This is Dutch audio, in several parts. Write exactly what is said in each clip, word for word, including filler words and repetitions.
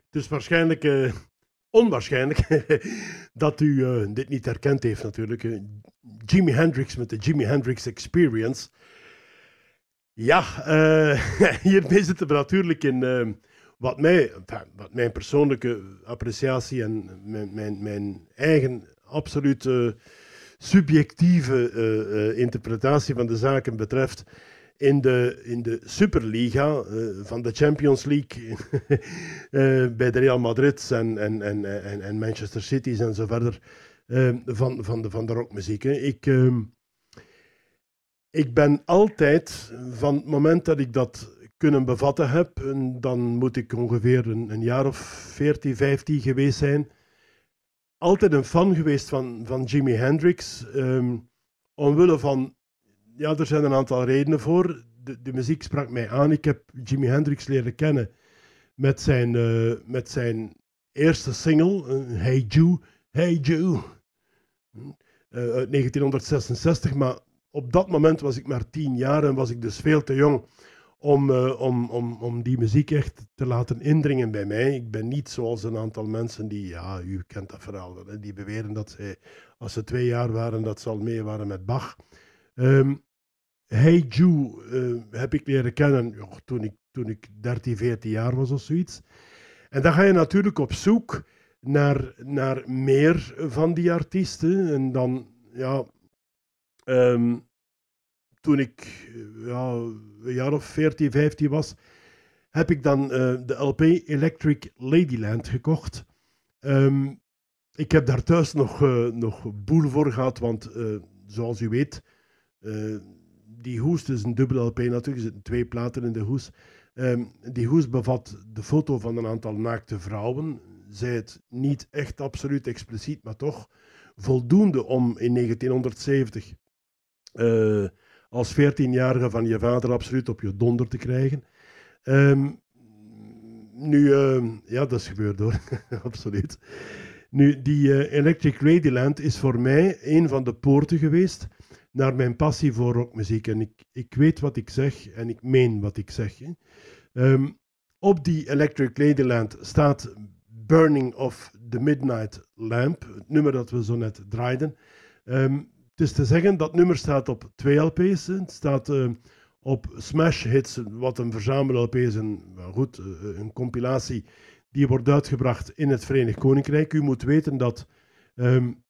Het is waarschijnlijk, uh, onwaarschijnlijk, dat u uh, dit niet herkend heeft natuurlijk. Uh, Jimi Hendrix met de Jimi Hendrix Experience. Ja, uh, hiermee zitten we natuurlijk in uh, wat, mij, wat mijn persoonlijke appreciatie en mijn, mijn, mijn eigen absolute subjectieve uh, uh, interpretatie van de zaken betreft. In de, in de Superliga uh, van de Champions League uh, bij de Real Madrid en, en, en, en, en Manchester City's en zo verder uh, van, van, de, van de rockmuziek. Hè. Ik, uh, ik ben altijd, van het moment dat ik dat kunnen bevatten heb, en dan moet ik ongeveer een, een jaar of veertien, vijftien geweest zijn, altijd een fan geweest van, van Jimi Hendrix, um, omwille van. Ja, er zijn een aantal redenen voor. De, de muziek sprak mij aan. Ik heb Jimi Hendrix leren kennen met zijn, uh, met zijn eerste single, uh, Hey Jude, Hey Jude, uh, uit negentien zesenzestig. Maar op dat moment was ik maar tien jaar en was ik dus veel te jong om, uh, om, om, om die muziek echt te laten indringen bij mij. Ik ben niet zoals een aantal mensen die, ja, u kent dat verhaal wel, hè, die beweren dat zij, als ze twee jaar waren, dat ze al mee waren met Bach. Um, Hey Jude uh, heb ik leren kennen oh, toen, ik, toen ik dertien, veertien jaar was of zoiets. En dan ga je natuurlijk op zoek naar, naar meer van die artiesten. En dan, ja, um, toen ik ja, een jaar of veertien, vijftien was, heb ik dan uh, de L P Electric Ladyland gekocht. Um, ik heb daar thuis nog, uh, nog boel voor gehad, want uh, zoals u weet, uh, die hoes, dus een dubbele L P natuurlijk, er zitten twee platen in de hoes. Um, die hoes bevat de foto van een aantal naakte vrouwen. Zij het niet echt absoluut expliciet, maar toch voldoende om in negentienhonderdzeventig uh, als veertienjarige van je vader absoluut op je donder te krijgen. Um, nu, uh, ja, dat is gebeurd hoor, absoluut. Nu, die uh, Electric Ladyland is voor mij een van de poorten geweest naar mijn passie voor rockmuziek. En ik, ik weet wat ik zeg en ik meen wat ik zeg. Hè. Um, op die Electric Ladyland staat Burning of the Midnight Lamp, het nummer dat we zo net draaiden. Um, het is te zeggen, dat nummer staat op twee L P's. Hè. Het staat uh, op Smash Hits, wat een verzamel-L P is, een, well, goed, uh, een compilatie die wordt uitgebracht in het Verenigd Koninkrijk. U moet weten dat um,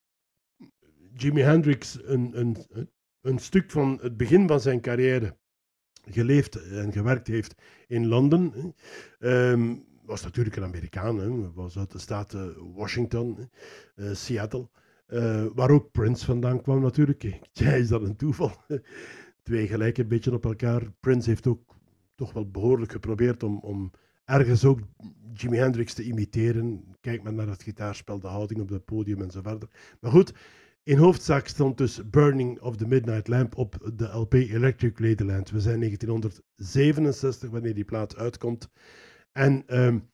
Jimi Hendrix een, een, een stuk van het begin van zijn carrière geleefd en gewerkt heeft in Londen. Um, was natuurlijk een Amerikaan, hè. Was uit de staat Washington, uh, Seattle, uh, waar ook Prince vandaan kwam natuurlijk. Ja, is dat een toeval? Twee gelijken een beetje op elkaar. Prince heeft ook toch wel behoorlijk geprobeerd om, om ergens ook Jimi Hendrix te imiteren. Kijk maar naar het gitaarspel, de houding op het podium en zo verder. Maar goed, in hoofdzaak stond dus Burning of the Midnight Lamp op de L P Electric Ladyland. We zijn negentien zevenenzestig wanneer die plaat uitkomt. En um,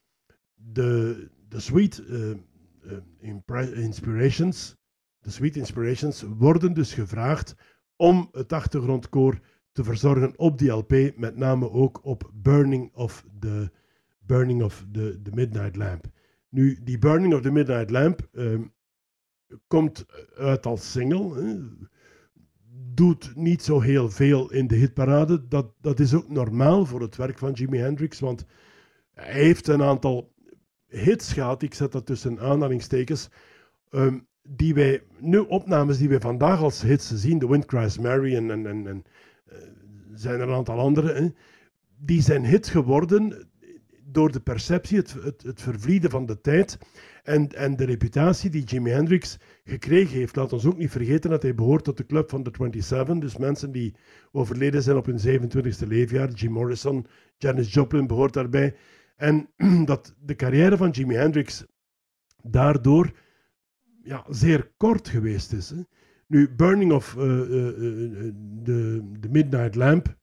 de, de Sweet uh, uh, Inspirations, de Sweet Inspirations worden dus gevraagd om het achtergrondkoor te verzorgen op die L P, met name ook op Burning of the, Burning of the, the Midnight Lamp. Nu, die Burning of the Midnight Lamp um, komt uit als single, hè. Doet niet zo heel veel in de hitparade. Dat, dat is ook normaal voor het werk van Jimi Hendrix, want hij heeft een aantal hits gehad, ik zet dat tussen aanhalingstekens, um, die wij, nu opnames die wij vandaag als hits zien, The Wind Cries Mary en, en, en, en uh, zijn er een aantal andere, hè, die zijn hit geworden door de perceptie, het, het, het vervlieden van de tijd en, en de reputatie die Jimi Hendrix gekregen heeft. Laat ons ook niet vergeten dat hij behoort tot de club van de zevenentwintig, dus mensen die overleden zijn op hun zevenentwintigste leefjaar. Jim Morrison, Janis Joplin behoort daarbij. En dat de carrière van Jimi Hendrix daardoor ja, zeer kort geweest is. Hè. Nu, Burning of uh, uh, uh, the, the Midnight Lamp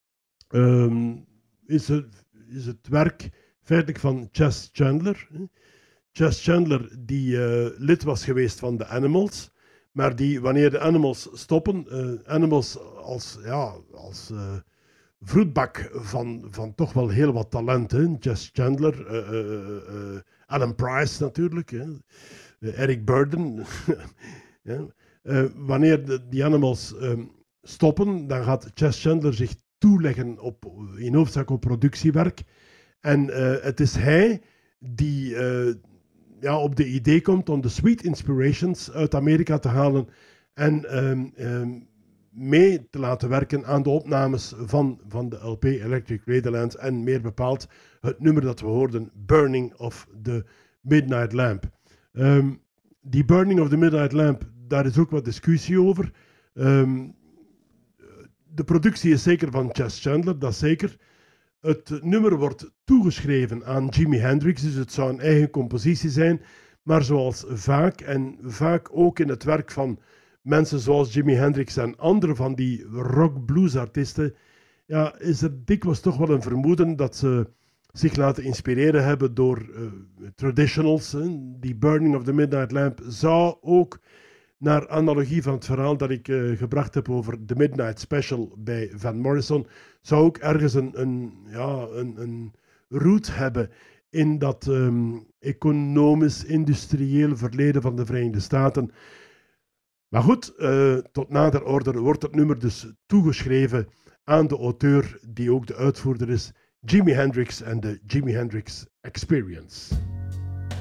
um, is, het, is het werk feitelijk van Chas Chandler. Hè. Chas Chandler, die uh, lid was geweest van de Animals, maar die, wanneer de Animals stoppen, uh, Animals als, ja, als uh, vroedbak van, van toch wel heel wat talent. Hè? Jess Chandler, uh, uh, uh, Alan Price natuurlijk, hè? Uh, Eric Burdon. ja? uh, wanneer de, die Animals um, stoppen, dan gaat Jess Chandler zich toeleggen op, in hoofdzaak op productiewerk. En uh, het is hij die uh, ja, op de idee komt om de Sweet Inspirations uit Amerika te halen en um, um, mee te laten werken aan de opnames van, van de L P Electric Ladyland en meer bepaald het nummer dat we hoorden, Burning of the Midnight Lamp. Um, die Burning of the Midnight Lamp, daar is ook wat discussie over. Um, de productie is zeker van Jess Chandler, dat zeker. Het nummer wordt toegeschreven aan Jimi Hendrix, dus het zou een eigen compositie zijn. Maar zoals vaak, en vaak ook in het werk van mensen zoals Jimi Hendrix en andere van die rock-blues-artiesten, ja, is er dikwijls toch wel een vermoeden dat ze zich laten inspireren hebben door uh, traditionals. Hè. Die Burning of the Midnight Lamp zou ook, naar analogie van het verhaal dat ik uh, gebracht heb over The Midnight Special bij Van Morrison, zou ook ergens een, een, ja, een, een root hebben in dat um, economisch-industrieel verleden van de Verenigde Staten. Maar goed, uh, tot nader order wordt het nummer dus toegeschreven aan de auteur die ook de uitvoerder is, Jimi Hendrix en de Jimi Hendrix Experience.